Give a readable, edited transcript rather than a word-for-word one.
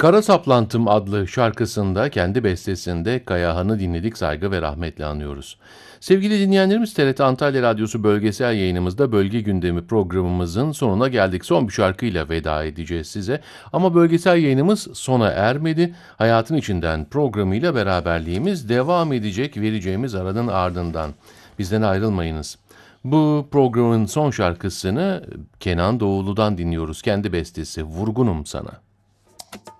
Kara Saplantım adlı şarkısında kendi bestesinde Kayahan'ı dinledik, saygı ve rahmetle anıyoruz. Sevgili dinleyenlerimiz, TRT Antalya Radyosu bölgesel yayınımızda Bölge Gündemi programımızın sonuna geldik. Son bir şarkıyla veda edeceğiz size. Ama bölgesel yayınımız sona ermedi. Hayatın içinden programıyla beraberliğimiz devam edecek, vereceğimiz aranın ardından. Bizden ayrılmayınız. Bu programın son şarkısını Kenan Doğulu'dan dinliyoruz. Kendi bestesi Vurgunum Sana.